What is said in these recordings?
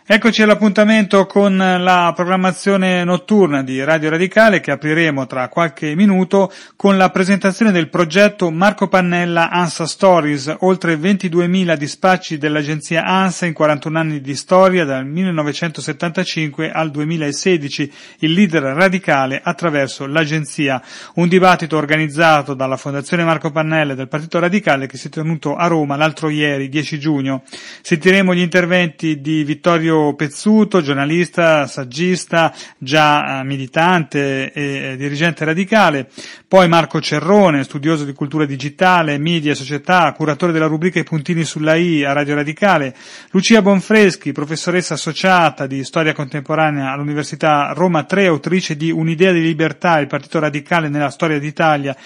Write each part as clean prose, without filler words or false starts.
Eccoci all'appuntamento con la programmazione notturna di Radio Radicale che apriremo tra qualche minuto con la presentazione del progetto Marco Pannella ANSA Stories, oltre 22.000 dispacci dell'agenzia ANSA in 41 anni di storia dal 1975 al 2016, il leader radicale attraverso l'agenzia, un dibattito organizzato dalla Fondazione Marco Pannella e del Partito Radicale che si è tenuto a Roma l'altro ieri, 10 giugno. Sentiremo gli interventi di Vittorio Pezzuto, giornalista, saggista, già militante e dirigente radicale, poi Marco Cerrone, studioso di cultura digitale, media e società, curatore della rubrica I puntini sulla I a Radio Radicale, Lucia Bonfreschi, professoressa associata di storia contemporanea all'Università Roma 3, autrice di Un'idea di libertà, il Partito Radicale nella storia d'Italia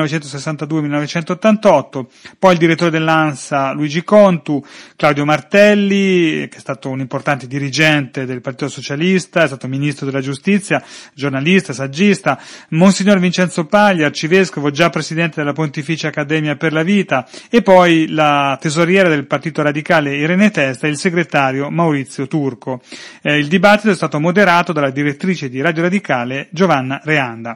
1962-1988, poi il direttore dell'ANSA Luigi Contu, Claudio Martelli, che è stato un importante dirigente del Partito Socialista, è stato ministro della giustizia, giornalista, saggista, Monsignor Vincenzo Paglia, arcivescovo, già presidente della Pontificia Accademia per la Vita, e poi la tesoriera del Partito Radicale Irene Testa e il segretario Maurizio Turco. Il dibattito è stato moderato dalla direttrice di Radio Radicale Giovanna Reanda.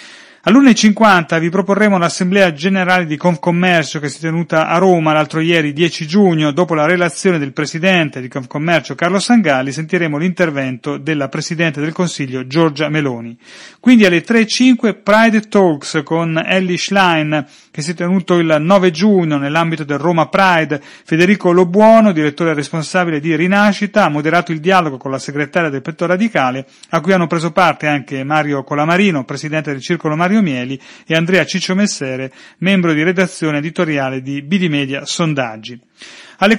All'1.50 vi proporremo l'Assemblea Generale di Confcommercio che si è tenuta a Roma l'altro ieri 10 giugno. Dopo la relazione del Presidente di Confcommercio Carlo Sangalli sentiremo l'intervento della Presidente del Consiglio Giorgia Meloni. Quindi alle 3.05 Pride Talks con Elly Schlein che si è tenuto il 9 giugno nell'ambito del Roma Pride. Federico Lobuono, direttore responsabile di Rinascita, ha moderato il dialogo con la segretaria del Partito Radicale, a cui hanno preso parte anche Mario Colamarino, Presidente del Circolo Mario Mieli, e Andrea Ciccio Messere, membro di redazione editoriale di BD Media Sondaggi. Alle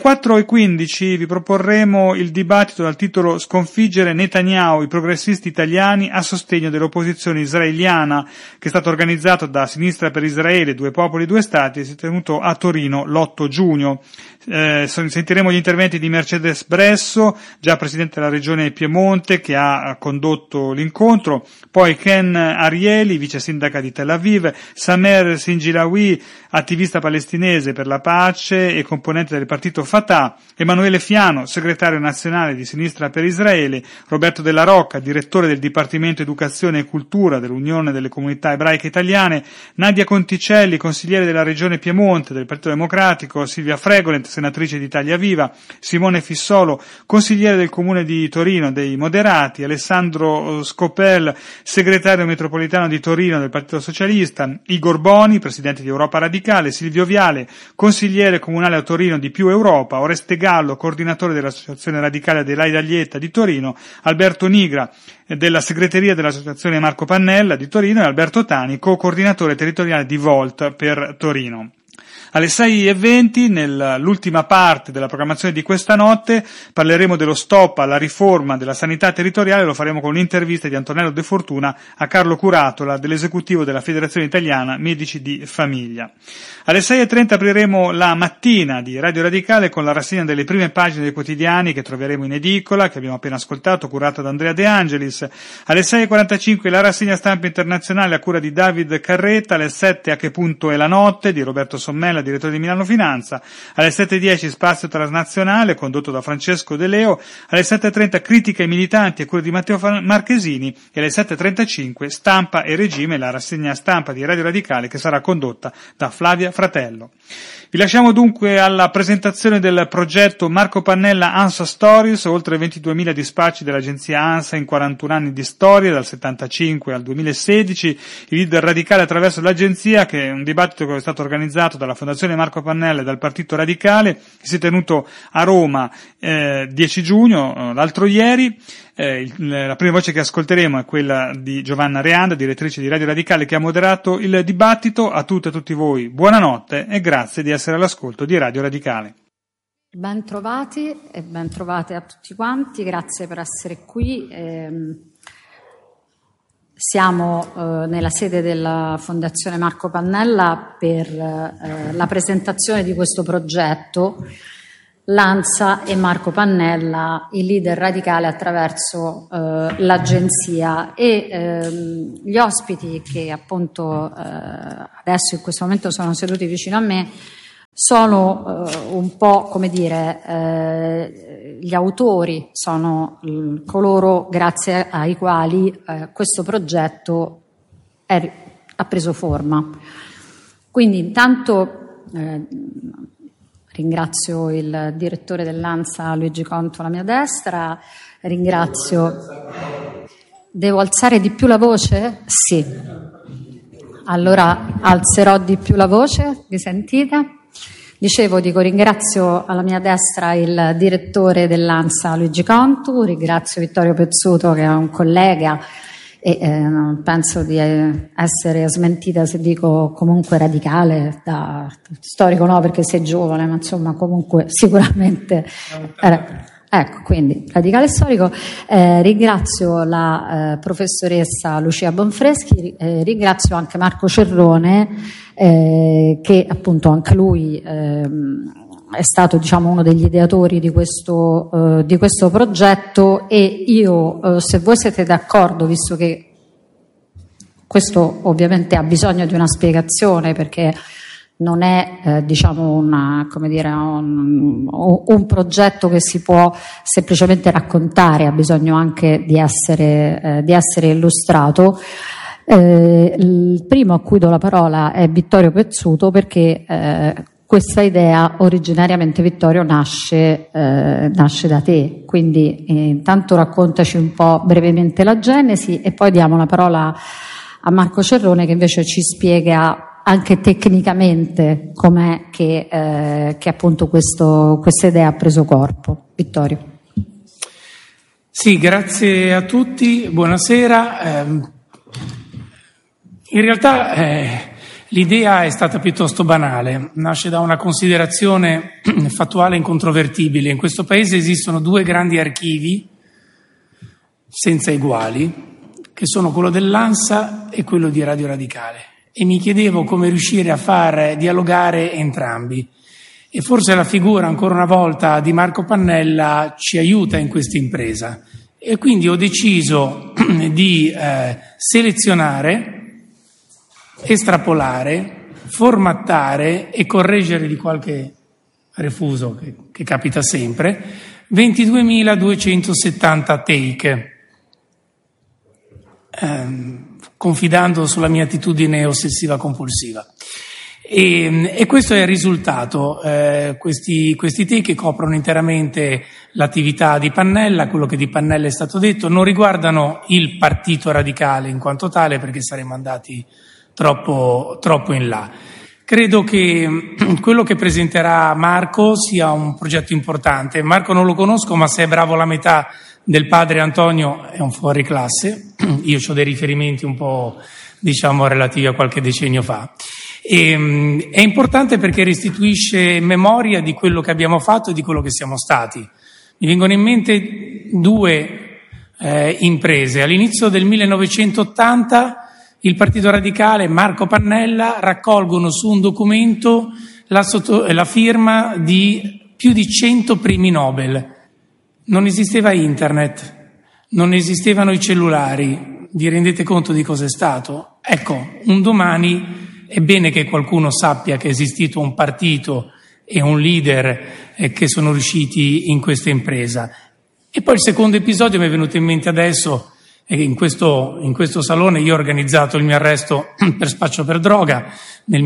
4.15 vi proporremo il dibattito dal titolo Sconfiggere Netanyahu, i progressisti italiani a sostegno dell'opposizione israeliana, che è stato organizzato da Sinistra per Israele, Due Popoli, Due Stati, e si è tenuto a Torino l'8 giugno. Sentiremo gli interventi di Mercedes Bresso, già presidente della regione Piemonte, che ha condotto l'incontro, poi Ken Arieli, vice sindaca di Tel Aviv, Samer Singilawi, attivista palestinese per la pace e componente del partito Fatah, Emanuele Fiano, segretario nazionale di Sinistra per Israele, Roberto Della Rocca, direttore del Dipartimento Educazione e Cultura dell'Unione delle Comunità Ebraiche Italiane, Nadia Conticelli, consigliere della regione Piemonte del Partito Democratico, Silvia Fregolent, senatrice di Italia Viva, Simone Fissolo, consigliere del Comune di Torino dei Moderati, Alessandro Scopel, segretario metropolitano di Torino del Partito Socialista, Igor Boni, presidente di Europa Radicale, Silvio Viale, consigliere comunale a Torino di Più Europa, Oreste Gallo, coordinatore dell'Associazione Radicale dell'Aida Lieta di Torino, Alberto Nigra della segreteria dell'Associazione Marco Pannella di Torino e Alberto Tani, co-coordinatore territoriale di Volt per Torino. Alle 6.20, nell'ultima parte della programmazione di questa notte, parleremo dello stop alla riforma della sanità territoriale. Lo faremo con un'intervista di Antonello De Fortuna a Carlo Curatola, dell'esecutivo della Federazione Italiana Medici di Famiglia. Alle 6.30 apriremo la mattina di Radio Radicale con la rassegna delle prime pagine dei quotidiani che troveremo in edicola, che abbiamo appena ascoltato, curata da Andrea De Angelis. Alle 6.45 la rassegna stampa internazionale a cura di David Carretta. Alle 7 A che punto è la notte di Roberto Sommella, direttore di Milano Finanza. Alle 7.10 Spazio Transnazionale condotto da Francesco De Leo. Alle 7.30 Critica ai militanti a cura di Matteo Marchesini e alle 7.35 Stampa e Regime, la rassegna stampa di Radio Radicale che sarà condotta da Flavia Fratello. Vi lasciamo dunque alla presentazione del progetto Marco Pannella ANSA Stories, oltre 22.000 dispacci dell'agenzia ANSA in 41 anni di storia, dal 75 al 2016, il leader radicale attraverso l'agenzia, che è un dibattito che è stato organizzato dalla Fondazione Marco Pannella e dal Partito Radicale, che si è tenuto a Roma 10 giugno, l'altro ieri. La prima voce che ascolteremo è quella di Giovanna Reanda, direttrice di Radio Radicale, che ha moderato il dibattito. A tutte e a tutti voi buonanotte e grazie di essere all'ascolto di Radio Radicale. Ben trovati e ben trovate a tutti quanti, grazie per essere qui. Siamo nella sede della Fondazione Marco Pannella per la presentazione di questo progetto L'ANSA e Marco Pannella, il leader radicale attraverso l'agenzia, e gli ospiti che appunto adesso in questo momento sono seduti vicino a me sono un po', come dire, gli autori sono coloro grazie ai quali questo progetto ha preso forma. Quindi intanto ringrazio il direttore dell'ANSA Luigi Conto alla mia destra, ringrazio... Devo alzare di più la voce? Sì. Allora alzerò di più la voce, mi sentite? Ringrazio alla mia destra il direttore dell'ANSA Luigi Contu, ringrazio Vittorio Pezzuto che è un collega e penso di essere smentita se dico comunque radicale, storico no perché sei giovane, ma insomma comunque sicuramente... Ecco, quindi radicale storico. Ringrazio la professoressa Lucia Bonfreschi, ringrazio anche Marco Cerrone, che appunto anche lui è stato, diciamo, uno degli ideatori di questo progetto, e io, se voi siete d'accordo, visto che questo ovviamente ha bisogno di una spiegazione, perché non è diciamo un progetto che si può semplicemente raccontare, ha bisogno anche di essere illustrato. Il primo a cui do la parola è Vittorio Pezzuto, perché questa idea originariamente, Vittorio, nasce da te, quindi intanto raccontaci un po' brevemente la genesi e poi diamo la parola a Marco Cerrone, che invece ci spiega anche tecnicamente com'è che appunto questa idea ha preso corpo. Vittorio. Sì, grazie a tutti, buonasera. In realtà l'idea è stata piuttosto banale, nasce da una considerazione fattuale incontrovertibile. In questo paese esistono due grandi archivi senza eguali, che sono quello dell'ANSA e quello di Radio Radicale. E mi chiedevo come riuscire a far dialogare entrambi. E forse la figura, ancora una volta, di Marco Pannella ci aiuta in questa impresa. E quindi ho deciso di selezionare, estrapolare, formattare e correggere di qualche refuso che capita sempre, 22.270 take. Confidando sulla mia attitudine ossessiva compulsiva. E questo è il risultato. Questi take coprono interamente l'attività di Pannella, quello che di Pannella è stato detto, non riguardano il partito radicale in quanto tale, perché saremmo andati troppo in là. Credo che quello che presenterà Marco sia un progetto importante. Marco non lo conosco, ma se è bravo la metà del padre Antonio è un fuoriclasse. Io ho dei riferimenti un po', diciamo, relativi a qualche decennio fa. E è importante perché restituisce memoria di quello che abbiamo fatto e di quello che siamo stati. Mi vengono in mente due imprese. All'inizio del 1980 il Partito Radicale e Marco Pannella raccolgono su un documento la firma di più di 100 premi Nobel. Non esisteva internet, non esistevano i cellulari, vi rendete conto di cosa è stato? Ecco, un domani è bene che qualcuno sappia che è esistito un partito e un leader che sono riusciti in questa impresa. E poi il secondo episodio mi è venuto in mente adesso, in questo salone io ho organizzato il mio arresto per spaccio per droga nel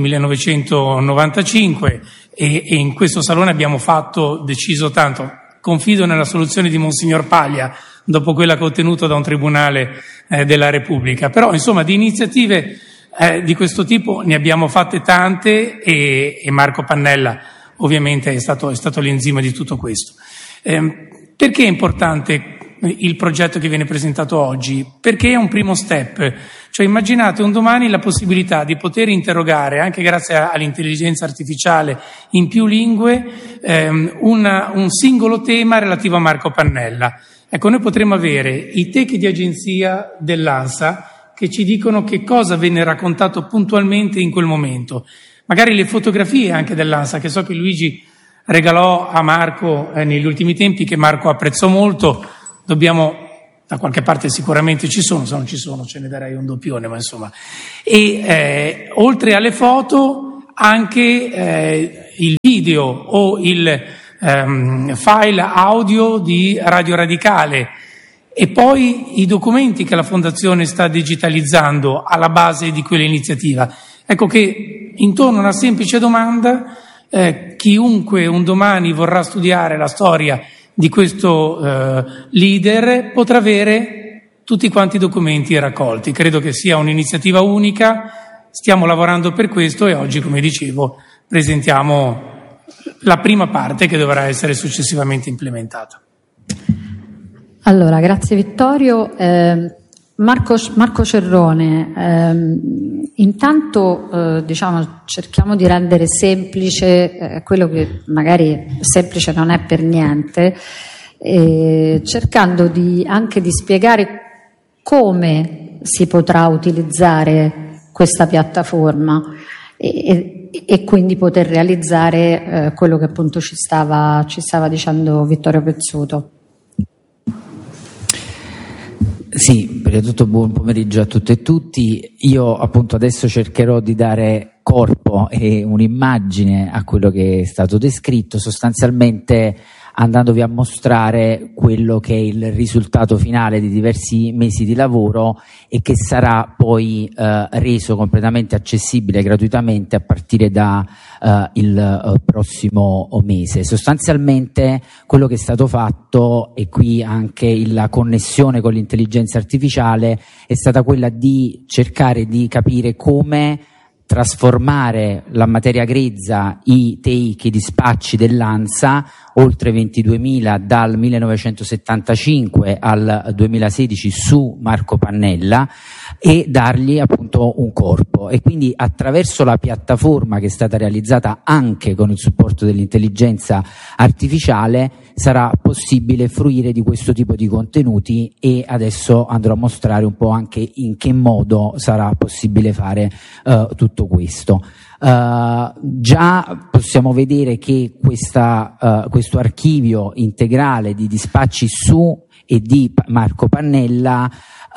1995 e in questo salone abbiamo deciso tanto. Confido nella soluzione di Monsignor Paglia, dopo quella che ho ottenuto da un tribunale della Repubblica. Però, insomma, di iniziative di questo tipo ne abbiamo fatte tante e Marco Pannella ovviamente è stato l'enzima di tutto questo. Perché è importante il progetto che viene presentato oggi? Perché è un primo step. Cioè immaginate un domani la possibilità di poter interrogare, anche grazie all'intelligenza artificiale, in più lingue, un singolo tema relativo a Marco Pannella. Ecco, noi potremmo avere i take di agenzia dell'ANSA che ci dicono che cosa venne raccontato puntualmente in quel momento. Magari le fotografie anche dell'ANSA, che so che Luigi regalò a Marco negli ultimi tempi, che Marco apprezzò molto. Dobbiamo, da qualche parte sicuramente ci sono, se non ci sono ce ne darei un doppione, ma insomma. E oltre alle foto anche il video o il file audio di Radio Radicale e poi i documenti che la Fondazione sta digitalizzando alla base di quell'iniziativa. Ecco che intorno a una semplice domanda chiunque un domani vorrà studiare la storia di questo leader potrà avere tutti quanti i documenti raccolti. Credo che sia un'iniziativa unica, stiamo lavorando per questo e oggi, come dicevo, presentiamo la prima parte che dovrà essere successivamente implementata. Allora, grazie Vittorio. Marco Cerrone, intanto diciamo cerchiamo di rendere semplice quello che magari semplice non è per niente, cercando anche di spiegare come si potrà utilizzare questa piattaforma e quindi poter realizzare quello che appunto ci stava dicendo Vittorio Pezzuto. Sì, prima di tutto buon pomeriggio a tutte e tutti. Io appunto adesso cercherò di dare corpo e un'immagine a quello che è stato descritto, sostanzialmente andandovi a mostrare quello che è il risultato finale di diversi mesi di lavoro e che sarà poi reso completamente accessibile gratuitamente a partire da il prossimo mese. Sostanzialmente quello che è stato fatto, e qui anche la connessione con l'intelligenza artificiale, è stata quella di cercare di capire come trasformare la materia grezza, i take, i dispacci dell'ANSA, oltre 22.000 dal 1975 al 2016 su Marco Pannella, e dargli appunto un corpo. E quindi attraverso la piattaforma che è stata realizzata anche con il supporto dell'intelligenza artificiale sarà possibile fruire di questo tipo di contenuti, e adesso andrò a mostrare un po' anche in che modo sarà possibile fare tutto questo. Già possiamo vedere che questo archivio integrale di dispacci su e di Marco Pannella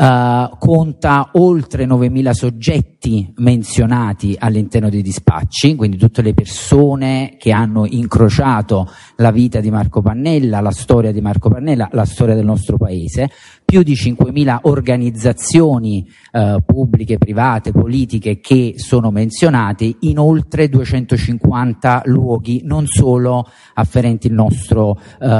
conta oltre 9.000 soggetti menzionati all'interno dei dispacci, quindi tutte le persone che hanno incrociato la vita di Marco Pannella, la storia di Marco Pannella, la storia del nostro paese, più di 5.000 organizzazioni pubbliche, private, politiche che sono menzionate in oltre 250 luoghi, non solo afferenti il nostro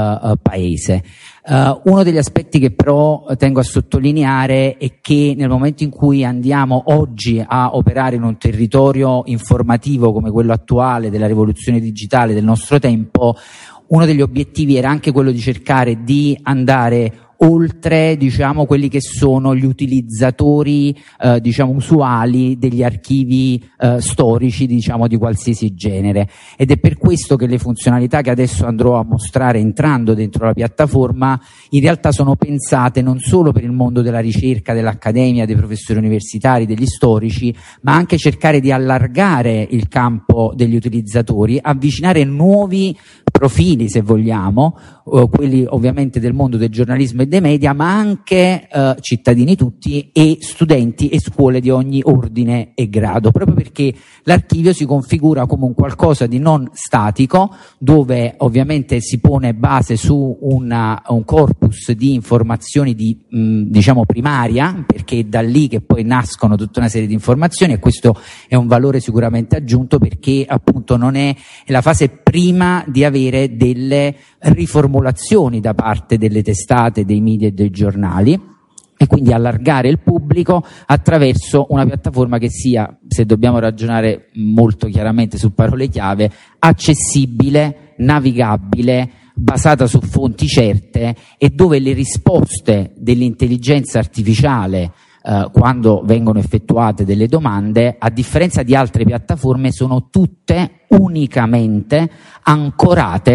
paese. Uno degli aspetti che però tengo a sottolineare è che nel momento in cui andiamo oggi a operare in un territorio informativo come quello attuale della rivoluzione digitale del nostro tempo, uno degli obiettivi era anche quello di cercare di andare oltre, diciamo, quelli che sono gli utilizzatori, diciamo, usuali degli archivi storici, diciamo, di qualsiasi genere. Ed è per questo che le funzionalità che adesso andrò a mostrare entrando dentro la piattaforma in realtà sono pensate non solo per il mondo della ricerca, dell'accademia, dei professori universitari, degli storici, ma anche cercare di allargare il campo degli utilizzatori, avvicinare nuovi profili, se vogliamo, quelli ovviamente del mondo del giornalismo e dei media, ma anche cittadini tutti e studenti e scuole di ogni ordine e grado, proprio perché l'archivio si configura come un qualcosa di non statico, dove ovviamente si pone base su un corpus di informazioni di diciamo primaria, perché è da lì che poi nascono tutta una serie di informazioni, e questo è un valore sicuramente aggiunto, perché appunto non è la fase prima di avere delle riformulazioni da parte delle testate, dei media e dei giornali, e quindi allargare il pubblico attraverso una piattaforma che sia, se dobbiamo ragionare molto chiaramente su parole chiave, accessibile, navigabile, basata su fonti certe, e dove le risposte dell'intelligenza artificiale quando vengono effettuate delle domande, a differenza di altre piattaforme, sono tutte unicamente ancorate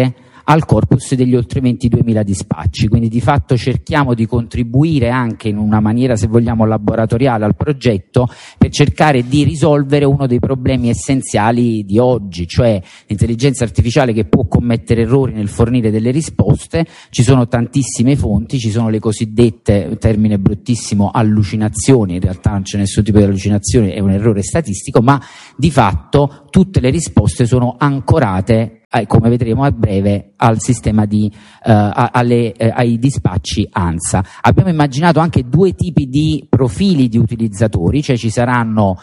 al corpus degli oltre 22.000 dispacci. Quindi di fatto cerchiamo di contribuire anche in una maniera, se vogliamo, laboratoriale al progetto, per cercare di risolvere uno dei problemi essenziali di oggi, cioè l'intelligenza artificiale che può commettere errori nel fornire delle risposte. Ci sono tantissime fonti, ci sono le cosiddette, termine bruttissimo, allucinazioni. In realtà non c'è nessun tipo di allucinazione, è un errore statistico, ma di fatto tutte le risposte sono ancorate, come vedremo a breve, al sistema ai dispacci ANSA. Abbiamo immaginato anche due tipi di profili di utilizzatori, cioè ci saranno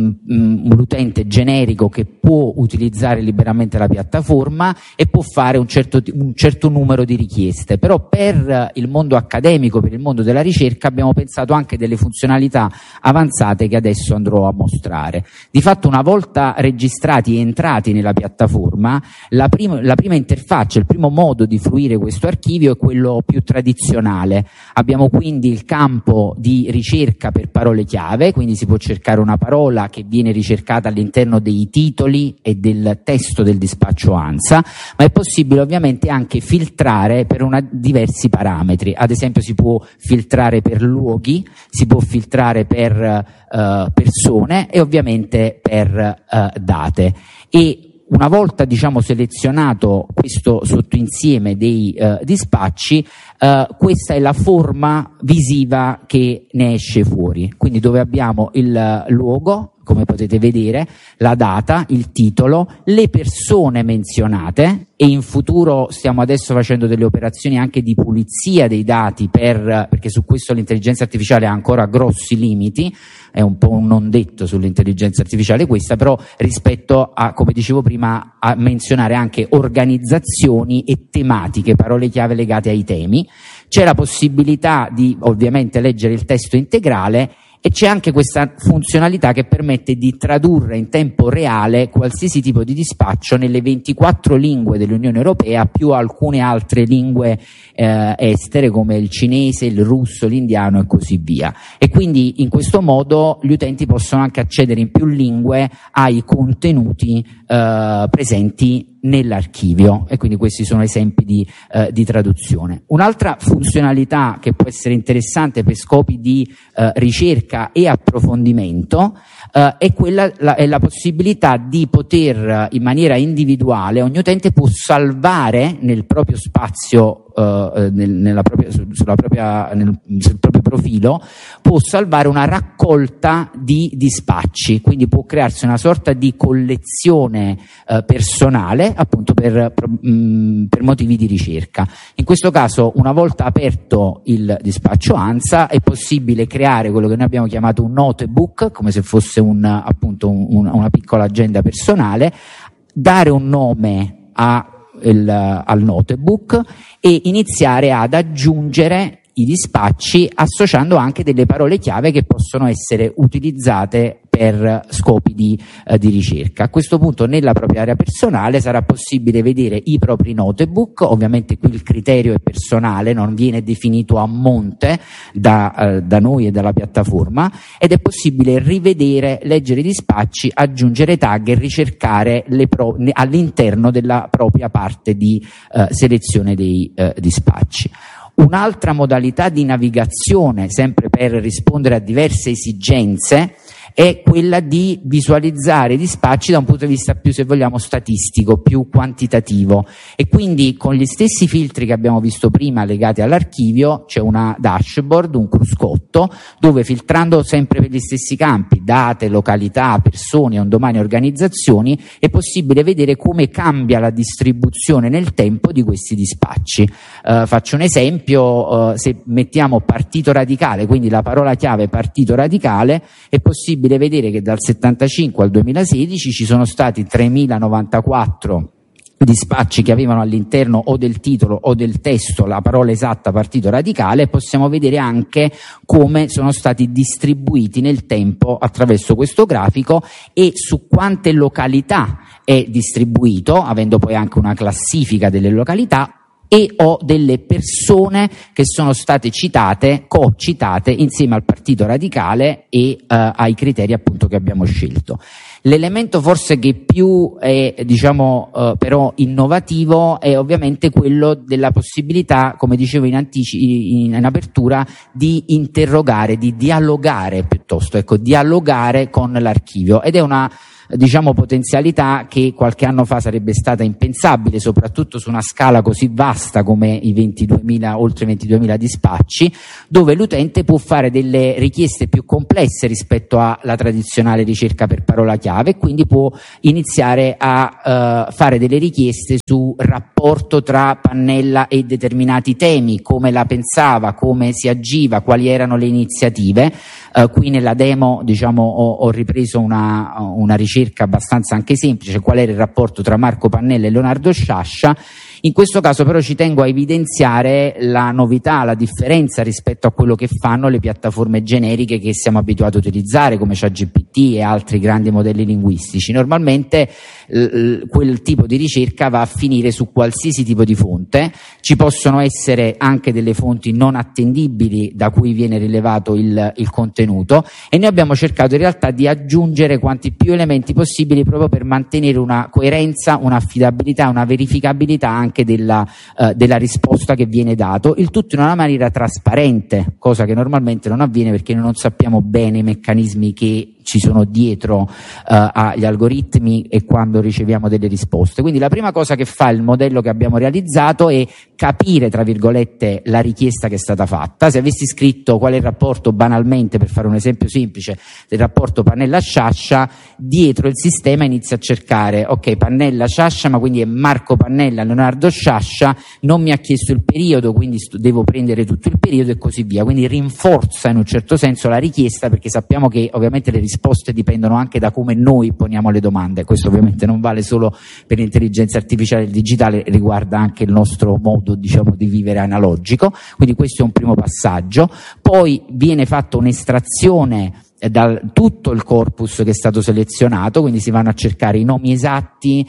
l'utente generico che può utilizzare liberamente la piattaforma e può fare un certo numero di richieste, però per il mondo accademico, per il mondo della ricerca, abbiamo pensato anche delle funzionalità avanzate che adesso andrò a mostrare. Di fatto, una volta registrati e entrati nella piattaforma, la prima interfaccia, il primo modo di fruire questo archivio è quello più tradizionale. Abbiamo quindi il campo di ricerca per parole chiave, quindi si può cercare una parola che viene ricercata all'interno dei titoli e del testo del dispaccio ANSA, ma è possibile ovviamente anche filtrare per diversi parametri. Ad esempio si può filtrare per luoghi, si può filtrare per persone e ovviamente per date. E una volta, diciamo, selezionato questo sottoinsieme dei dispacci, questa è la forma visiva che ne esce fuori, quindi dove abbiamo il luogo, come potete vedere, la data, il titolo, le persone menzionate, e in futuro stiamo adesso facendo delle operazioni anche di pulizia dei dati perché su questo l'intelligenza artificiale ha ancora grossi limiti. È un po' un non detto sull'intelligenza artificiale questa, però rispetto a, come dicevo prima, a menzionare anche organizzazioni e tematiche, parole chiave legate ai temi. C'è la possibilità di ovviamente leggere il testo integrale, e c'è anche questa funzionalità che permette di tradurre in tempo reale qualsiasi tipo di dispaccio nelle 24 lingue dell'Unione Europea, più alcune altre lingue estere come il cinese, il russo, l'indiano e così via. E quindi in questo modo gli utenti possono anche accedere in più lingue ai contenuti presenti nell'archivio, e quindi questi sono esempi di traduzione. Un'altra funzionalità che può essere interessante per scopi di ricerca e approfondimento è la possibilità di poter, in maniera individuale, ogni utente può salvare nel proprio spazio, sul proprio profilo, può salvare una raccolta di dispacci, quindi può crearsi una sorta di collezione personale, appunto per motivi di ricerca. In questo caso, una volta aperto il dispaccio ANSA, è possibile creare quello che noi abbiamo chiamato un notebook, come se fosse una piccola agenda personale, dare un nome al notebook e iniziare ad aggiungere i dispacci, associando anche delle parole chiave che possono essere utilizzate per scopi di ricerca. A questo punto nella propria area personale sarà possibile vedere i propri notebook. Ovviamente qui il criterio è personale, non viene definito a monte da noi e dalla piattaforma, ed è possibile rivedere, leggere i dispacci, aggiungere tag e ricercare all'interno della propria parte di selezione dei dispacci. Un'altra modalità di navigazione, sempre per rispondere a diverse esigenze, è quella di visualizzare i dispacci da un punto di vista più, se vogliamo, statistico, più quantitativo, e quindi con gli stessi filtri che abbiamo visto prima legati all'archivio c'è una dashboard, un cruscotto, dove filtrando sempre per gli stessi campi, date, località, persone, un domani, organizzazioni, è possibile vedere come cambia la distribuzione nel tempo di questi dispacci. Faccio un esempio: se mettiamo partito radicale, quindi la parola chiave partito radicale, è possibile vedere che dal 75 al 2016 ci sono stati 3.094 dispacci che avevano all'interno o del titolo o del testo la parola esatta partito radicale, e possiamo vedere anche come sono stati distribuiti nel tempo attraverso questo grafico e su quante località è distribuito, avendo poi anche una classifica delle località, e o delle persone che sono state co-citate insieme al Partito Radicale e ai criteri appunto che abbiamo scelto. L'elemento forse che più è però innovativo è ovviamente quello della possibilità, come dicevo in apertura, di interrogare, di dialogare piuttosto, dialogare con l'archivio, ed è una potenzialità che qualche anno fa sarebbe stata impensabile, soprattutto su una scala così vasta come i oltre 22.000 dispacci, dove l'utente può fare delle richieste più complesse rispetto alla tradizionale ricerca per parola chiave, e quindi può iniziare a fare delle richieste su rapporto tra Pannella e determinati temi, come la pensava, come si agiva, quali erano le iniziative. Qui nella demo ho ripreso una ricerca abbastanza anche semplice: qual era il rapporto tra Marco Pannella e Leonardo Sciascia. In questo caso però ci tengo a evidenziare la novità, la differenza rispetto a quello che fanno le piattaforme generiche che siamo abituati a utilizzare, come ChatGPT e altri grandi modelli linguistici. Normalmente quel tipo di ricerca va a finire su qualsiasi tipo di fonte. Ci possono essere anche delle fonti non attendibili da cui viene rilevato il contenuto, e noi abbiamo cercato in realtà di aggiungere quanti più elementi possibili proprio per mantenere una coerenza, un'affidabilità, una verificabilità anche della risposta che viene dato, il tutto in una maniera trasparente, cosa che normalmente non avviene perché noi non sappiamo bene i meccanismi che ci sono dietro agli algoritmi e quando riceviamo delle risposte. Quindi la prima cosa che fa il modello che abbiamo realizzato è capire, tra virgolette, la richiesta che è stata fatta. Se avessi scritto qual è il rapporto, banalmente, per fare un esempio semplice, del rapporto Pannella-Sciascia, dietro il sistema inizia a cercare, ok, Pannella-Sciascia, ma quindi è Marco Pannella, Leonardo Sciascia, non mi ha chiesto il periodo, quindi devo prendere tutto il periodo e così via. Quindi rinforza in un certo senso la richiesta, perché sappiamo che ovviamente le risposte dipendono anche da come noi poniamo le domande. Questo ovviamente non vale solo per l'intelligenza artificiale e il digitale, riguarda anche il nostro modo di vivere analogico. Quindi questo è un primo passaggio. Poi viene fatta un'estrazione da tutto il corpus che è stato selezionato, quindi si vanno a cercare i nomi esatti,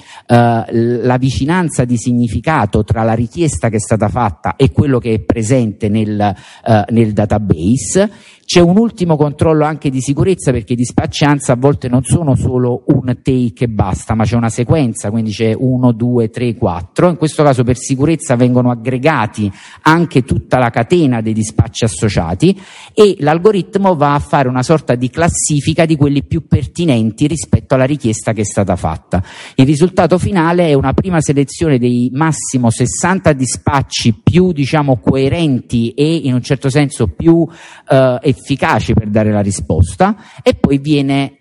la vicinanza di significato tra la richiesta che è stata fatta e quello che è presente nel database. C'è un ultimo controllo anche di sicurezza, perché i dispacci ANSA a volte non sono solo un take e basta, ma c'è una sequenza, quindi c'è 1, 2, 3, 4. In questo caso per sicurezza vengono aggregati anche tutta la catena dei dispacci associati, e l'algoritmo va a fare una sorta di classifica di quelli più pertinenti rispetto alla richiesta che è stata fatta. Il risultato finale è una prima selezione dei massimo 60 dispacci più coerenti e in un certo senso più efficaci per dare la risposta, e poi viene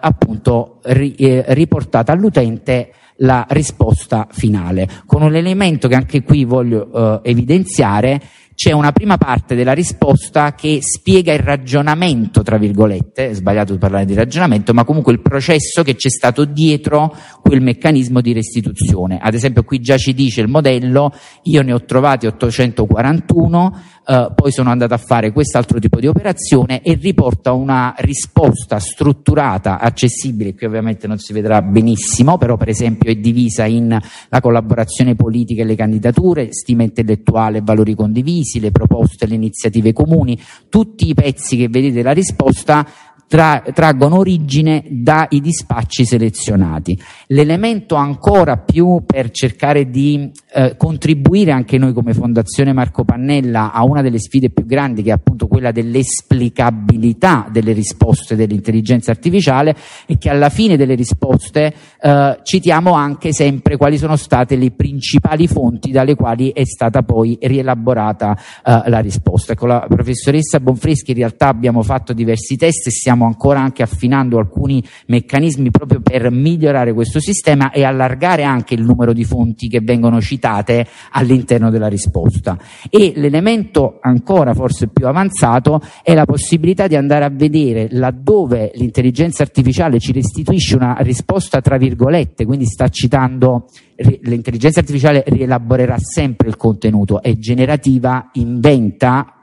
riportata all'utente la risposta finale, con un elemento che anche qui voglio evidenziare. C'è una prima parte della risposta che spiega il ragionamento, tra virgolette, è sbagliato parlare di ragionamento, ma comunque il processo che c'è stato dietro quel meccanismo di restituzione. Ad esempio qui già ci dice il modello: io ne ho trovati 841, poi sono andato a fare quest'altro tipo di operazione, e riporta una risposta strutturata, accessibile. Qui ovviamente non si vedrà benissimo, però per esempio è divisa in la collaborazione politica e le candidature, stima intellettuale e valori condivisi, le proposte e le iniziative comuni. Tutti i pezzi che vedete della risposta traggono origine dai dispacci selezionati. L'elemento ancora più per cercare di contribuire anche noi come Fondazione Marco Pannella a una delle sfide più grandi, che è appunto quella dell'esplicabilità delle risposte dell'intelligenza artificiale, è che alla fine delle risposte citiamo anche sempre quali sono state le principali fonti dalle quali è stata poi rielaborata la risposta. Con la professoressa Bonfreschi in realtà abbiamo fatto diversi test e stiamo ancora anche affinando alcuni meccanismi proprio per migliorare questo sistema e allargare anche il numero di fonti che vengono citate all'interno della risposta. E l'elemento ancora forse più avanzato è la possibilità di andare a vedere laddove l'intelligenza artificiale ci restituisce una risposta tra virgolette, quindi sta citando. L'intelligenza artificiale rielaborerà sempre il contenuto, è generativa, inventa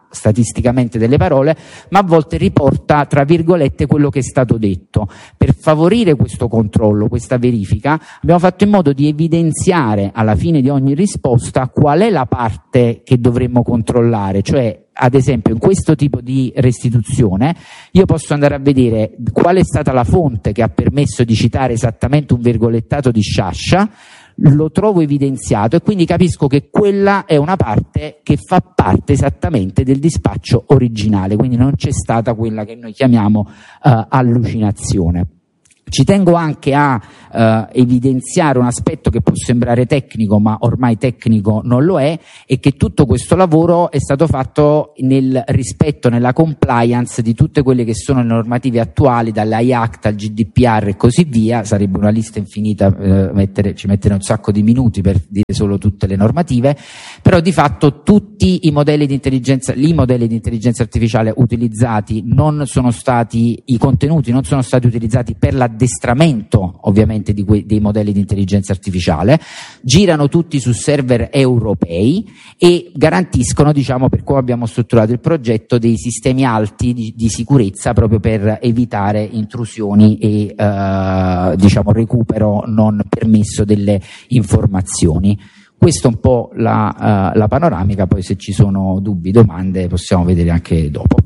statisticamente delle parole, ma a volte riporta, tra virgolette, quello che è stato detto. Per favorire questo controllo, questa verifica, abbiamo fatto in modo di evidenziare alla fine di ogni risposta qual è la parte che dovremmo controllare, cioè ad esempio in questo tipo di restituzione io posso andare a vedere qual è stata la fonte che ha permesso di citare esattamente un virgolettato di Sciascia, lo trovo evidenziato e quindi capisco che quella è una parte che fa parte esattamente del dispaccio originale, quindi non c'è stata quella che noi chiamiamo allucinazione. Ci tengo anche a evidenziare un aspetto che può sembrare tecnico, ma ormai tecnico non lo è, e che tutto questo lavoro è stato fatto nel rispetto, nella compliance di tutte quelle che sono le normative attuali, dall'IACT al GDPR e così via. Sarebbe una lista infinita, ci metterei un sacco di minuti per dire solo tutte le normative, però di fatto tutti i modelli di intelligenza artificiale utilizzati non sono stati, i contenuti non sono stati utilizzati per l'addestramento ovviamente dei modelli di intelligenza artificiale, girano tutti su server europei e garantiscono, diciamo, per come abbiamo strutturato il progetto, dei sistemi alti di sicurezza proprio per evitare intrusioni e diciamo recupero non permesso delle informazioni. Questo è un po' la panoramica, poi se ci sono dubbi, domande possiamo vedere anche dopo.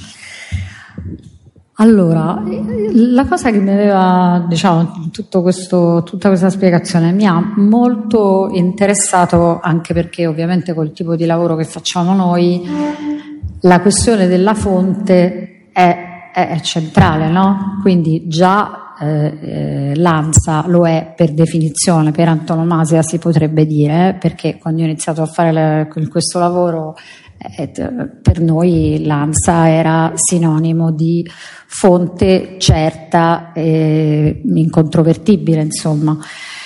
Allora, la cosa che mi aveva, diciamo, tutta questa spiegazione mi ha molto interessato, anche perché ovviamente col tipo di lavoro che facciamo noi la questione della fonte è centrale, no? Quindi già l'ANSA lo è per definizione, per antonomasia si potrebbe dire, perché quando io ho iniziato a fare questo lavoro per noi l'ANSA era sinonimo di fonte certa e incontrovertibile, insomma.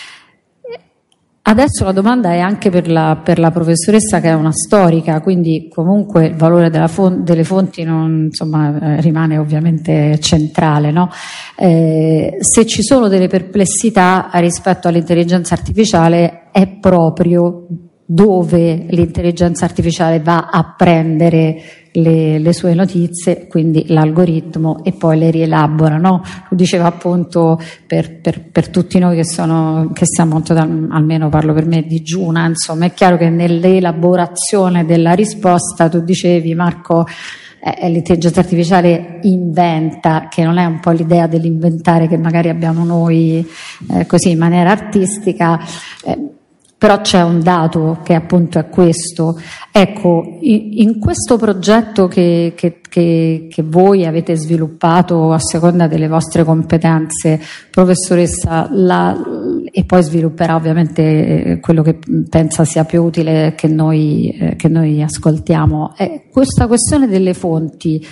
Adesso la domanda è anche per la professoressa, che è una storica, quindi comunque il valore delle fonti non, insomma, rimane ovviamente centrale, no? Se ci sono delle perplessità rispetto all'intelligenza artificiale è proprio dove l'intelligenza artificiale va a prendere le sue notizie, quindi l'algoritmo, e poi le rielabora, no? Lo diceva appunto per tutti noi che siamo, almeno parlo per me, digiuna, insomma è chiaro che nell'elaborazione della risposta, tu dicevi Marco, l'intelligenza artificiale inventa, che non è un po' l'idea dell'inventare che magari abbiamo noi così in maniera artistica, però c'è un dato che appunto è questo. Ecco, in questo progetto che voi avete sviluppato a seconda delle vostre competenze, professoressa, e poi svilupperà ovviamente quello che pensa sia più utile che noi ascoltiamo, questa questione delle fonti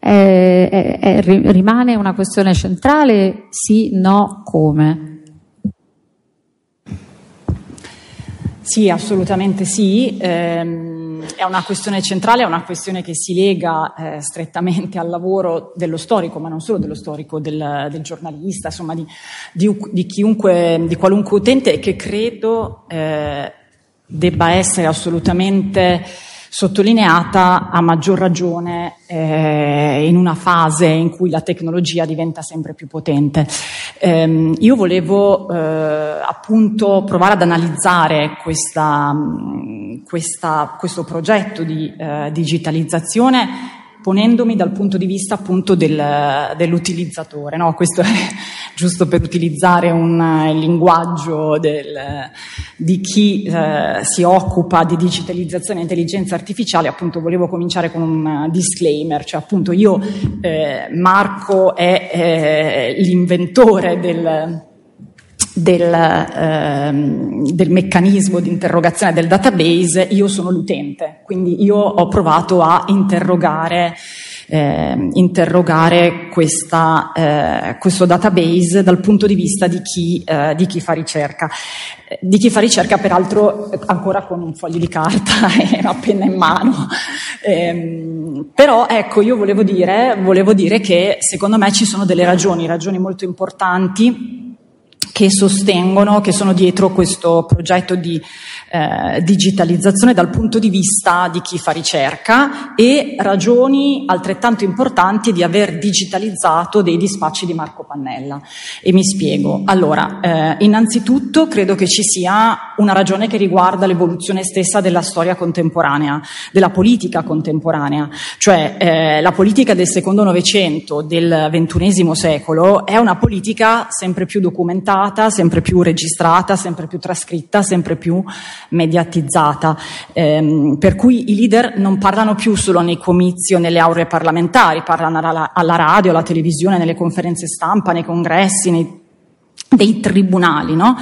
rimane una questione centrale? Sì, no, come? Sì, assolutamente sì, è una questione centrale, è una questione che si lega strettamente al lavoro dello storico, ma non solo dello storico, del giornalista, insomma di chiunque, di qualunque utente, e che credo debba essere assolutamente sottolineata a maggior ragione in una fase in cui la tecnologia diventa sempre più potente. Io volevo appunto provare ad analizzare questo progetto di digitalizzazione ponendomi dal punto di vista appunto dell'utilizzatore, no? Questo è giusto per utilizzare un linguaggio di chi si occupa di digitalizzazione e intelligenza artificiale. Appunto volevo cominciare con un disclaimer, cioè appunto io, Marco è l'inventore del meccanismo di interrogazione del database, io sono l'utente, quindi io ho provato a interrogare questo database dal punto di vista di chi fa ricerca. Di chi fa ricerca, peraltro, ancora con un foglio di carta e una penna in mano. Però ecco, io volevo dire che secondo me ci sono delle ragioni molto importanti che sostengono, che sono dietro questo progetto di digitalizzazione dal punto di vista di chi fa ricerca, e ragioni altrettanto importanti di aver digitalizzato dei dispacci di Marco Pannella. E mi spiego. Allora, innanzitutto credo che ci sia una ragione che riguarda l'evoluzione stessa della storia contemporanea, della politica contemporanea, cioè la politica del secondo Novecento, del XXI secolo, è una politica sempre più documentata, sempre più registrata, sempre più trascritta, sempre più mediatizzata, per cui i leader non parlano più solo nei comizi o nelle aule parlamentari, parlano alla radio, alla televisione, nelle conferenze stampa, nei congressi, dei tribunali, no?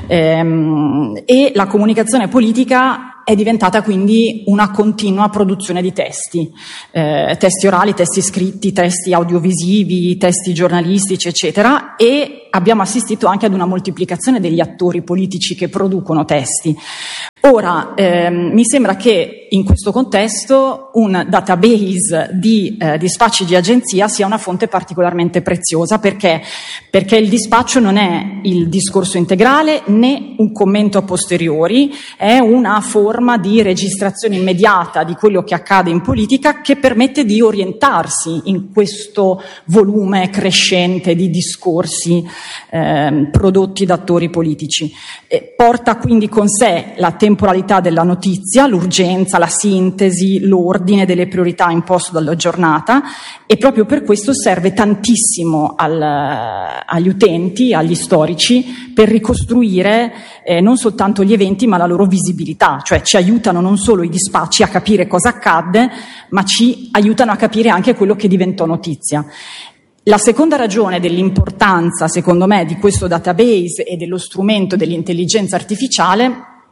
E la comunicazione politica è diventata quindi una continua produzione di testi orali, testi scritti, testi audiovisivi, testi giornalistici, eccetera, e abbiamo assistito anche ad una moltiplicazione degli attori politici che producono testi. Ora, mi sembra che in questo contesto un database di dispacci di agenzia sia una fonte particolarmente preziosa, perché il dispaccio non è il discorso integrale né un commento a posteriori, è una forma di registrazione immediata di quello che accade in politica, che permette di orientarsi in questo volume crescente di discorsi prodotti da attori politici. Porta quindi con sé la temporalità della notizia, l'urgenza, la sintesi, l'ordine delle priorità imposto dalla giornata, e proprio per questo serve tantissimo agli utenti, agli storici, per ricostruire non soltanto gli eventi ma la loro visibilità, cioè ci aiutano non solo i dispacci a capire cosa accadde, ma ci aiutano a capire anche quello che diventò notizia. La seconda ragione dell'importanza, secondo me, di questo database e dello strumento dell'intelligenza artificiale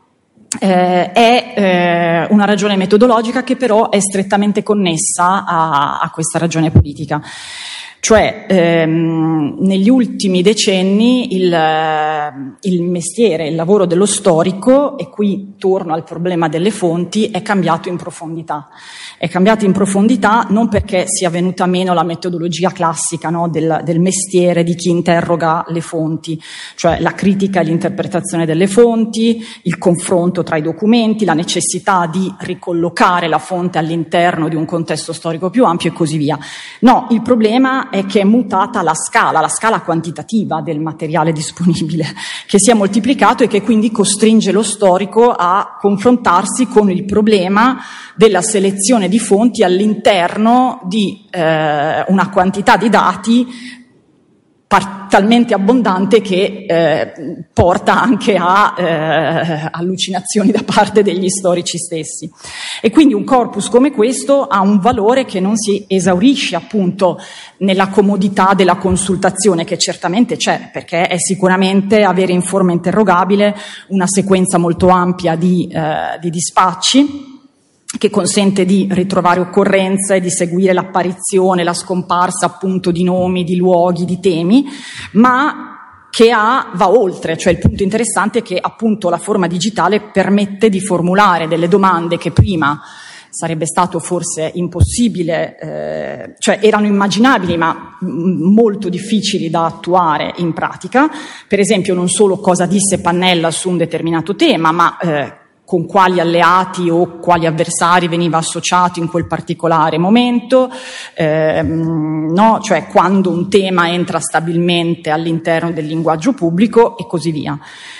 è una ragione metodologica, che però è strettamente connessa a questa ragione politica. Cioè, negli ultimi decenni il mestiere, il lavoro dello storico, e qui torno al problema delle fonti, è cambiato in profondità. È cambiato in profondità non perché sia venuta meno la metodologia classica, no, del mestiere di chi interroga le fonti, cioè la critica e l'interpretazione delle fonti, il confronto tra i documenti, la necessità di ricollocare la fonte all'interno di un contesto storico più ampio e così via. No, il problema è che è mutata la scala quantitativa del materiale disponibile, che si è moltiplicato e che quindi costringe lo storico a confrontarsi con il problema della selezione di fonti all'interno di una quantità di dati talmente abbondante che porta anche a allucinazioni da parte degli storici stessi. E quindi un corpus come questo ha un valore che non si esaurisce appunto nella comodità della consultazione, che certamente c'è, perché è sicuramente avere in forma interrogabile una sequenza molto ampia di dispacci, che consente di ritrovare occorrenze, di seguire l'apparizione, la scomparsa appunto di nomi, di luoghi, di temi, ma che va oltre. Cioè il punto interessante è che appunto la forma digitale permette di formulare delle domande che prima sarebbe stato forse impossibile, cioè erano immaginabili ma molto difficili da attuare in pratica. Per esempio, non solo cosa disse Pannella su un determinato tema, ma con quali alleati o quali avversari veniva associato in quel particolare momento, no? Cioè quando un tema entra stabilmente all'interno del linguaggio pubblico e così via.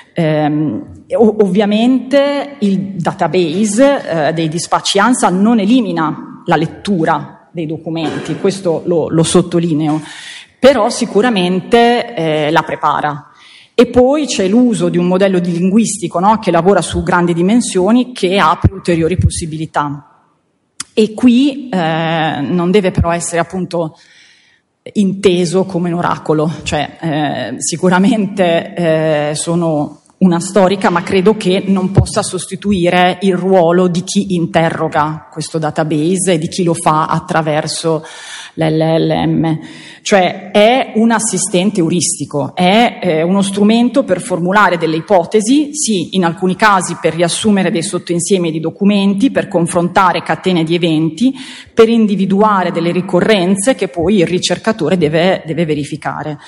Ovviamente il database dei dispacci ANSA non elimina la lettura dei documenti, questo lo sottolineo, però sicuramente la prepara. E poi c'è l'uso di un modello di linguistico, no, che lavora su grandi dimensioni, che apre ulteriori possibilità. E qui non deve però essere appunto inteso come un oracolo, cioè sicuramente sono una storica, ma credo che non possa sostituire il ruolo di chi interroga questo database e di chi lo fa attraverso l'LLM. Cioè è un assistente euristico, è uno strumento per formulare delle ipotesi, sì, in alcuni casi per riassumere dei sottoinsiemi di documenti, per confrontare catene di eventi, per individuare delle ricorrenze che poi il ricercatore deve verificare.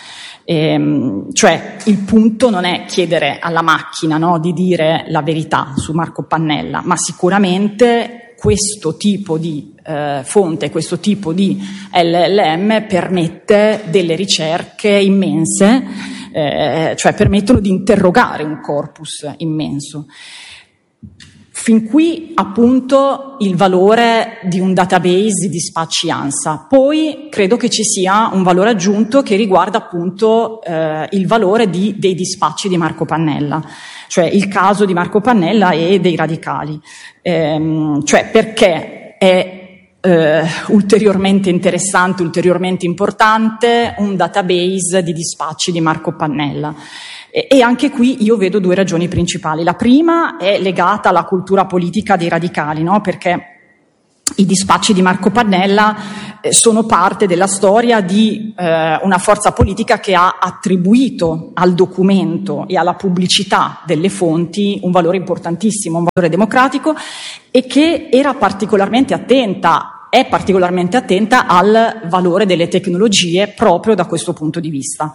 Cioè il punto non è chiedere alla macchina, no, di dire la verità su Marco Pannella, ma sicuramente questo tipo di fonte, questo tipo di LLM permette delle ricerche immense, cioè permettono di interrogare un corpus immenso. Fin qui appunto il valore di un database di dispacci ANSA. Poi credo che ci sia un valore aggiunto che riguarda appunto il valore dei dispacci di Marco Pannella, cioè il caso di Marco Pannella e dei radicali, cioè perché è ulteriormente interessante, ulteriormente importante un database di dispacci di Marco Pannella. E anche qui io vedo due ragioni principali. La prima è legata alla cultura politica dei radicali, no? Perché i dispacci di Marco Pannella sono parte della storia di una forza politica che ha attribuito al documento e alla pubblicità delle fonti un valore importantissimo, un valore democratico, e che era particolarmente attenta, è particolarmente attenta al valore delle tecnologie proprio da questo punto di vista.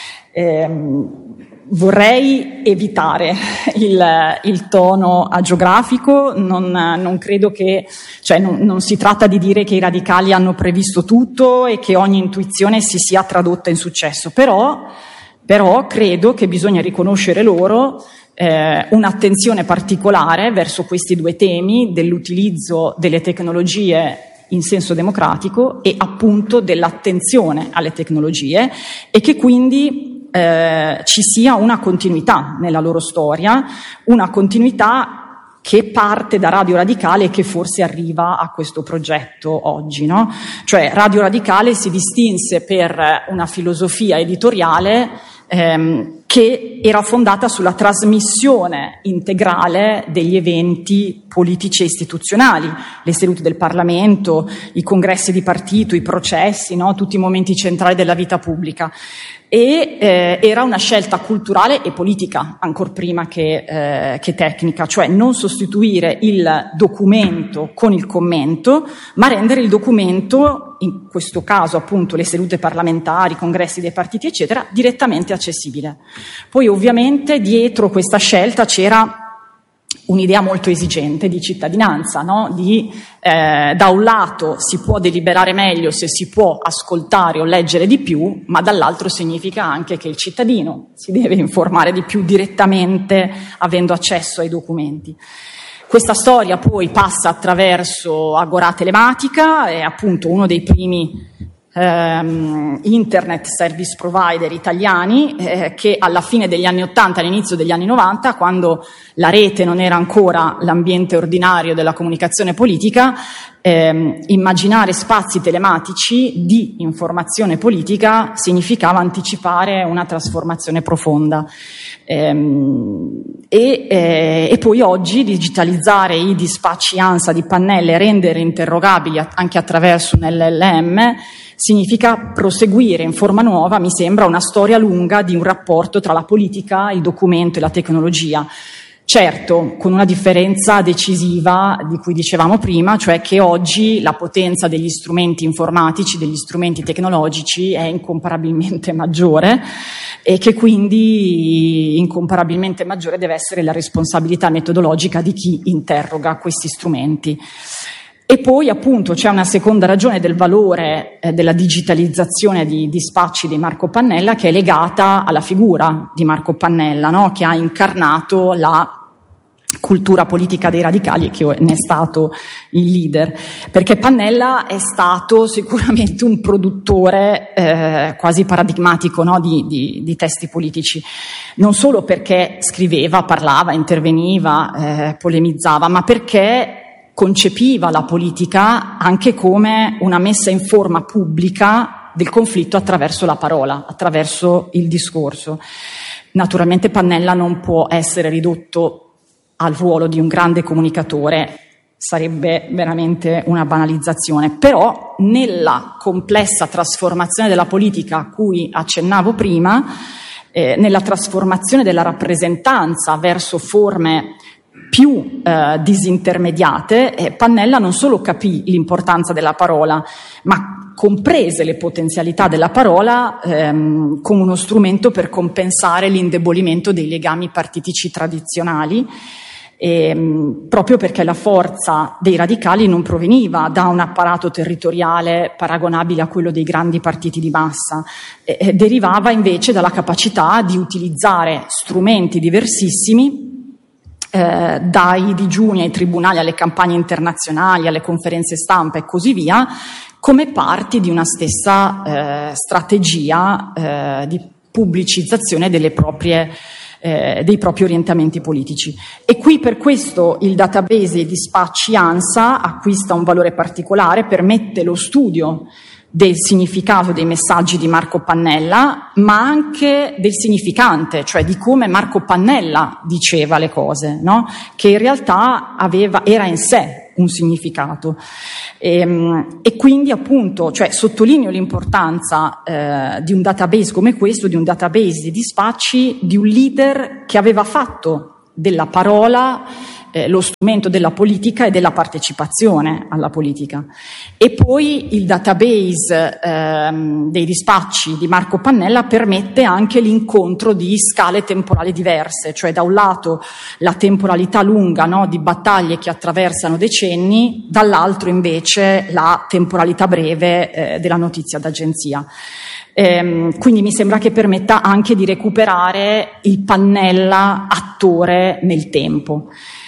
Vorrei evitare il tono agiografico, non credo che, cioè non si tratta di dire che i radicali hanno previsto tutto e che ogni intuizione si sia tradotta in successo, però credo che bisogna riconoscere loro un'attenzione particolare verso questi due temi dell'utilizzo delle tecnologie in senso democratico e appunto dell'attenzione alle tecnologie, e che quindi ci sia una continuità nella loro storia, una continuità che parte da Radio Radicale e che forse arriva a questo progetto oggi, no? Cioè Radio Radicale si distinse per una filosofia editoriale che era fondata sulla trasmissione integrale degli eventi politici e istituzionali, le sedute del Parlamento, i congressi di partito, i processi, no? Tutti i momenti centrali della vita pubblica. E era una scelta culturale e politica, ancor prima che tecnica, cioè non sostituire il documento con il commento, ma rendere il documento, in questo caso appunto le sedute parlamentari, i congressi dei partiti eccetera, direttamente accessibile. Poi ovviamente dietro questa scelta c'era un'idea molto esigente di cittadinanza, no? Da un lato si può deliberare meglio se si può ascoltare o leggere di più, ma dall'altro significa anche che il cittadino si deve informare di più direttamente avendo accesso ai documenti. Questa storia poi passa attraverso Agorà Telematica, è appunto uno dei primi internet service provider italiani che alla fine degli anni 80, all'inizio degli anni 90, quando la rete non era ancora l'ambiente ordinario della comunicazione politica, immaginare spazi telematici di informazione politica significava anticipare una trasformazione profonda. E poi oggi digitalizzare i dispacci ANSA di Pannella e rendere interrogabili anche attraverso un LLM significa proseguire in forma nuova, mi sembra, una storia lunga di un rapporto tra la politica, il documento e la tecnologia. Certo, con una differenza decisiva di cui dicevamo prima, cioè che oggi la potenza degli strumenti informatici, degli strumenti tecnologici è incomparabilmente maggiore e che quindi incomparabilmente maggiore deve essere la responsabilità metodologica di chi interroga questi strumenti. E poi appunto c'è una seconda ragione del valore della digitalizzazione di dispacci di Marco Pannella, che è legata alla figura di Marco Pannella, no? Che ha incarnato la cultura politica dei radicali e che ne è stato il leader, perché Pannella è stato sicuramente un produttore quasi paradigmatico, no? di testi politici, non solo perché scriveva, parlava, interveniva, polemizzava, ma perché concepiva la politica anche come una messa in forma pubblica del conflitto attraverso la parola, attraverso il discorso. Naturalmente Pannella non può essere ridotto al ruolo di un grande comunicatore, sarebbe veramente una banalizzazione, però nella complessa trasformazione della politica a cui accennavo prima, nella trasformazione della rappresentanza verso forme più disintermediate, Pannella non solo capì l'importanza della parola, ma comprese le potenzialità della parola come uno strumento per compensare l'indebolimento dei legami partitici tradizionali, proprio perché la forza dei radicali non proveniva da un apparato territoriale paragonabile a quello dei grandi partiti di massa, derivava invece dalla capacità di utilizzare strumenti diversissimi, dai digiuni ai tribunali, alle campagne internazionali, alle conferenze stampa e così via, come parti di una stessa strategia di pubblicizzazione dei propri orientamenti politici. E qui per questo il database dei dispacci ANSA acquista un valore particolare, permette lo studio del significato dei messaggi di Marco Pannella, ma anche del significante, cioè di come Marco Pannella diceva le cose, no? Che in realtà era in sé un significato. E quindi appunto, cioè, sottolineo l'importanza di un database come questo, di un database di dispacci, di un leader che aveva fatto della parola lo strumento della politica e della partecipazione alla politica. E poi il database dei dispacci di Marco Pannella permette anche l'incontro di scale temporali diverse, cioè da un lato la temporalità lunga, no, di battaglie che attraversano decenni, dall'altro invece la temporalità breve della notizia d'agenzia. Quindi mi sembra che permetta anche di recuperare il Pannella attore nel tempo.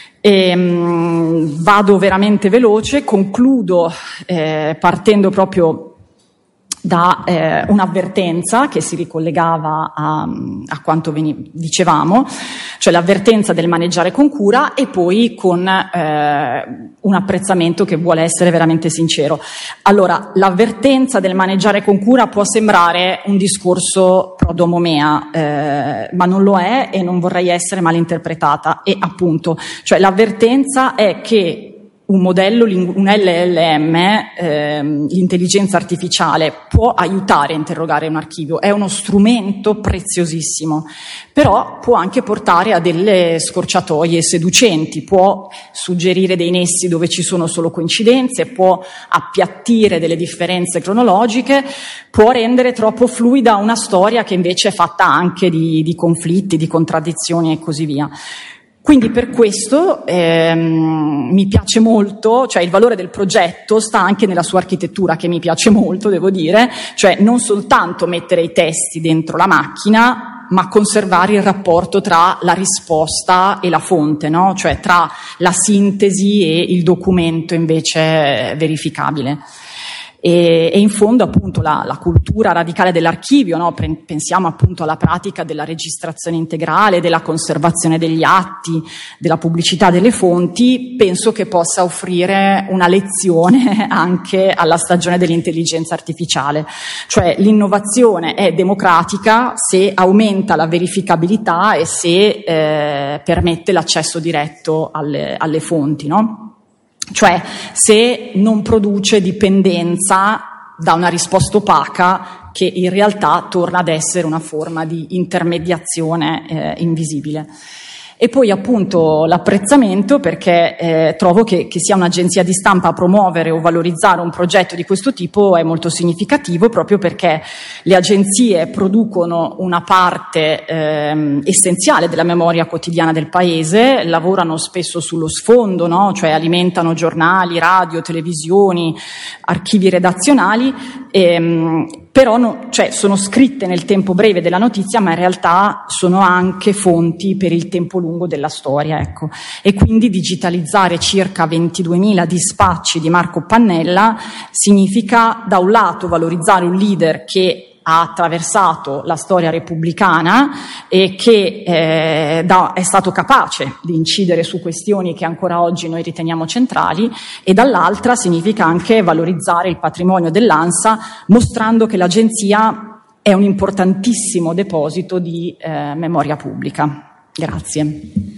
Vado veramente veloce, concludo partendo proprio da un'avvertenza che si ricollegava a quanto dicevamo, cioè l'avvertenza del maneggiare con cura, e poi con un apprezzamento che vuole essere veramente sincero. Allora, l'avvertenza del maneggiare con cura può sembrare un discorso pro domo mea, ma non lo è e non vorrei essere malinterpretata. E appunto, cioè l'avvertenza è che un modello, un LLM, l'intelligenza artificiale, può aiutare a interrogare un archivio, è uno strumento preziosissimo, però può anche portare a delle scorciatoie seducenti, può suggerire dei nessi dove ci sono solo coincidenze, può appiattire delle differenze cronologiche, può rendere troppo fluida una storia che invece è fatta anche di conflitti, di contraddizioni e così via. Quindi per questo mi piace molto, cioè il valore del progetto sta anche nella sua architettura, che mi piace molto, devo dire, cioè non soltanto mettere i testi dentro la macchina, ma conservare il rapporto tra la risposta e la fonte, no? Cioè tra la sintesi e il documento invece verificabile. E in fondo appunto la cultura radicale dell'archivio, no? Pensiamo appunto alla pratica della registrazione integrale, della conservazione degli atti, della pubblicità delle fonti, penso che possa offrire una lezione anche alla stagione dell'intelligenza artificiale. Cioè l'innovazione è democratica se aumenta la verificabilità e se permette l'accesso diretto alle fonti, no? Cioè se non produce dipendenza da una risposta opaca che in realtà torna ad essere una forma di intermediazione invisibile. E poi appunto l'apprezzamento, perché trovo che sia un'agenzia di stampa a promuovere o valorizzare un progetto di questo tipo è molto significativo, proprio perché le agenzie producono una parte essenziale della memoria quotidiana del paese, lavorano spesso sullo sfondo, no? Cioè alimentano giornali, radio, televisioni, archivi redazionali, però cioè sono scritte nel tempo breve della notizia, ma in realtà sono anche fonti per il tempo lungo della storia, ecco. E quindi digitalizzare circa 22.000 dispacci di Marco Pannella significa da un lato valorizzare un leader che ha attraversato la storia repubblicana e che è stato capace di incidere su questioni che ancora oggi noi riteniamo centrali, e dall'altra significa anche valorizzare il patrimonio dell'ANSA, mostrando che l'agenzia è un importantissimo deposito di memoria pubblica. Grazie.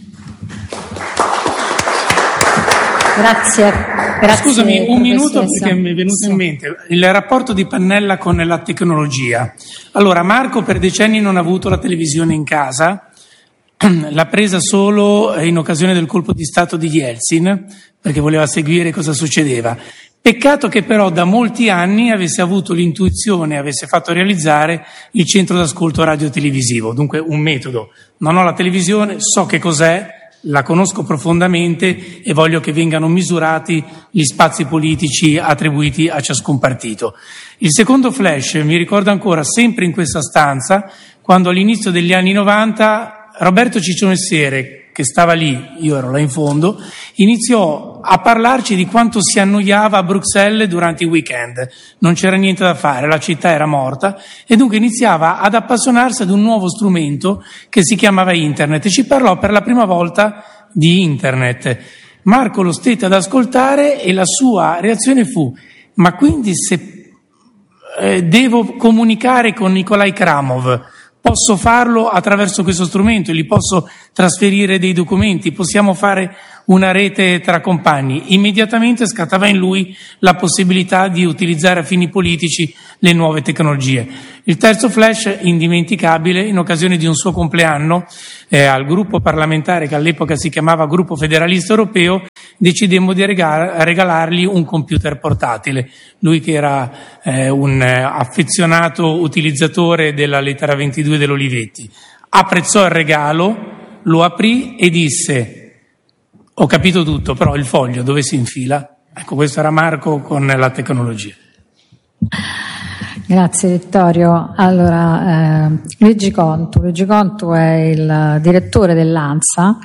Grazie. Scusami, un minuto perché mi è venuto in mente il rapporto di Pannella con la tecnologia. Allora, Marco per decenni non ha avuto la televisione in casa, l'ha presa solo in occasione del colpo di Stato di Yeltsin, perché voleva seguire cosa succedeva. Peccato che però da molti anni avesse avuto l'intuizione, avesse fatto realizzare il centro d'ascolto radio-televisivo, dunque un metodo. Non ho la televisione, so che cos'è, la conosco profondamente e voglio che vengano misurati gli spazi politici attribuiti a ciascun partito. Il secondo flash mi ricordo ancora, sempre in questa stanza, quando all'inizio degli anni 90 Roberto Ciccio Messere, che stava lì, io ero là in fondo, iniziò a parlarci di quanto si annoiava a Bruxelles durante i weekend. Non c'era niente da fare, la città era morta e dunque iniziava ad appassionarsi ad un nuovo strumento che si chiamava Internet e ci parlò per la prima volta di Internet. Marco lo stette ad ascoltare e la sua reazione fu: ma quindi se devo comunicare con Nikolai Kramov, posso farlo attraverso questo strumento, gli posso trasferire dei documenti, possiamo fare una rete tra compagni. Immediatamente scattava in lui la possibilità di utilizzare a fini politici le nuove tecnologie. Il terzo flash indimenticabile, in occasione di un suo compleanno, al gruppo parlamentare che all'epoca si chiamava Gruppo Federalista Europeo, decidemmo di regalargli un computer portatile. Lui che era un affezionato utilizzatore della lettera 22 dell'Olivetti, apprezzò il regalo, lo aprì e disse: ho capito tutto, però il foglio dove si infila? Ecco, questo era Marco con la tecnologia. Grazie Vittorio. Allora, Luigi Contu è il direttore dell'ANSA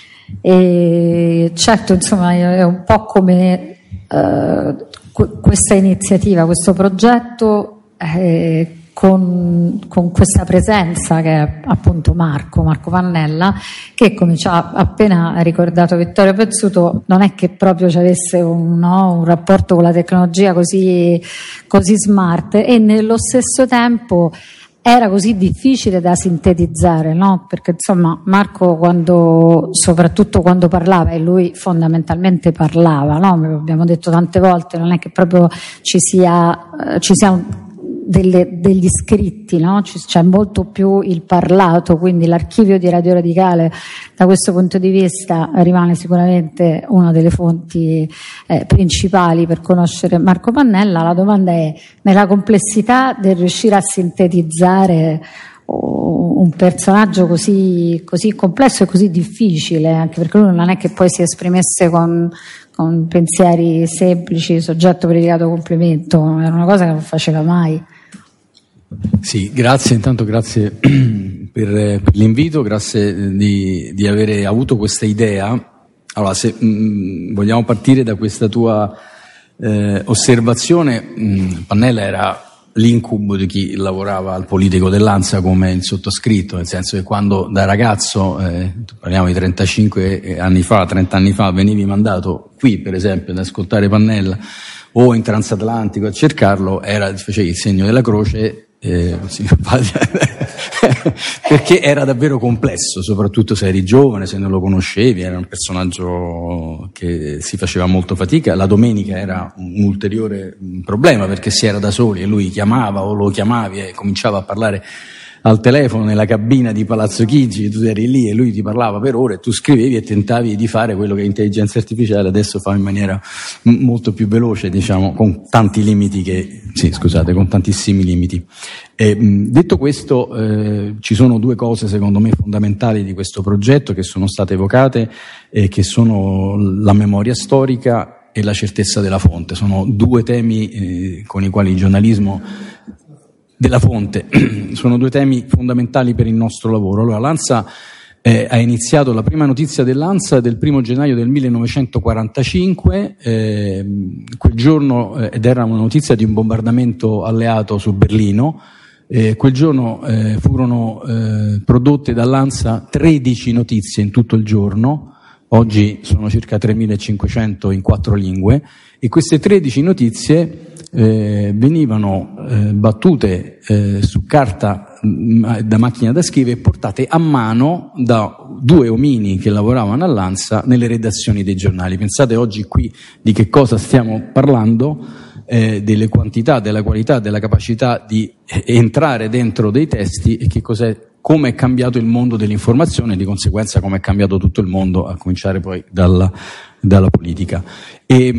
e certo, insomma, è un po' come questa iniziativa, questo progetto con questa presenza che è appunto Marco Pannella, che, come ci ha appena ricordato Vittorio Pezzuto, non è che proprio ci avesse un rapporto con la tecnologia così smart, e nello stesso tempo era così difficile da sintetizzare, no? Perché insomma Marco, soprattutto quando parlava, e lui fondamentalmente parlava, no? Abbiamo detto tante volte, non è che proprio ci sia degli scritti, no? C'è molto più il parlato, quindi l'archivio di Radio Radicale da questo punto di vista rimane sicuramente una delle fonti principali per conoscere Marco Pannella. La domanda è, nella complessità del riuscire a sintetizzare un personaggio così complesso e così difficile, anche perché lui non è che poi si esprimesse con pensieri semplici, soggetto, predicato, complemento, era una cosa che non faceva mai. Sì, grazie, intanto grazie per l'invito, grazie di avere avuto questa idea. Allora, se vogliamo partire da questa tua osservazione, Pannella era l'incubo di chi lavorava al politico dell'ANSA come il sottoscritto, nel senso che quando da ragazzo, parliamo di 35 anni fa, 30 anni fa, venivi mandato qui per esempio ad ascoltare Pannella o in transatlantico a cercarlo, facevi il segno della croce, perché era davvero complesso, soprattutto se eri giovane, se non lo conoscevi, era un personaggio che si faceva molto fatica. La domenica era un ulteriore problema perché si era da soli e lui chiamava o lo chiamavi e cominciava a parlare al telefono nella cabina di Palazzo Chigi, tu eri lì e lui ti parlava per ore e tu scrivevi e tentavi di fare quello che l'intelligenza artificiale adesso fa in maniera molto più veloce, diciamo, con tanti limiti con tantissimi limiti. Detto questo, ci sono due cose secondo me fondamentali di questo progetto che sono state evocate e che sono la memoria storica e la certezza della fonte. Sono due temi con i quali il giornalismo della fonte sono due temi fondamentali per il nostro lavoro. Allora, l'ANSA ha iniziato, la prima notizia dell'ANSA del 1 gennaio del 1945, quel giorno, ed era una notizia di un bombardamento alleato su Berlino. Quel giorno furono prodotte dall'ANSA 13 notizie in tutto il giorno. Oggi sono circa 3.500 in 4 lingue, e queste 13 notizie venivano battute su carta da macchina da scrivere e portate a mano da 2 omini che lavoravano all'ANSA nelle redazioni dei giornali. Pensate oggi qui di che cosa stiamo parlando, delle quantità, della qualità, della capacità di entrare dentro dei testi e come è cambiato il mondo dell'informazione e di conseguenza come è cambiato tutto il mondo, a cominciare poi dalla politica. E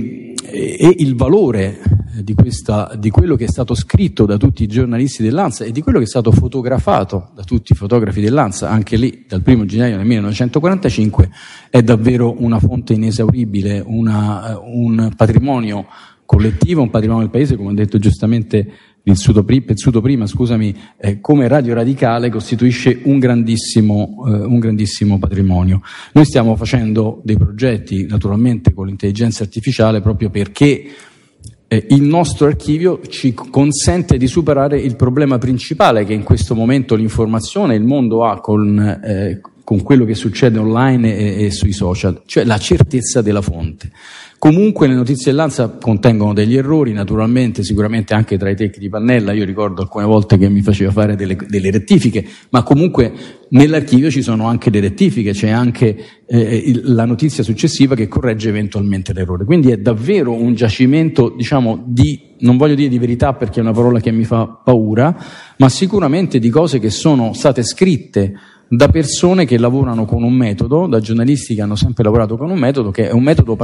e il valore di quello che è stato scritto da tutti i giornalisti dell'ANSA e di quello che è stato fotografato da tutti i fotografi dell'ANSA, anche lì dal 1 gennaio del 1945, è davvero una fonte inesauribile, un patrimonio collettivo, un patrimonio del paese, come ha detto giustamente Pezzuto prima, come Radio Radicale costituisce un grandissimo patrimonio. Noi stiamo facendo dei progetti naturalmente con l'intelligenza artificiale proprio perché il nostro archivio ci consente di superare il problema principale che in questo momento l'informazione, il mondo ha con quello che succede online e sui social, cioè la certezza della fonte. Comunque le notizie dell'ANSA contengono degli errori, naturalmente, sicuramente anche tra i tecchi di Pannella. Io ricordo alcune volte che mi faceva fare delle rettifiche, ma comunque nell'archivio ci sono anche le rettifiche, c'è anche la notizia successiva che corregge eventualmente l'errore. Quindi è davvero un giacimento, non voglio dire di verità perché è una parola che mi fa paura, ma sicuramente di cose che sono state scritte da persone che lavorano con un metodo, da giornalisti che hanno sempre lavorato con un metodo che è un metodo